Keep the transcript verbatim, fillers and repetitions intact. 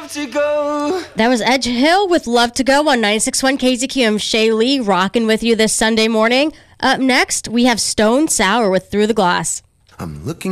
to go. That was Edge Hill with Love to Go on ninety-six point one K Z Q M. Shay Lee rocking with you this Sunday morning. Up next, we have Stone Sour with Through the Glass. I'm looking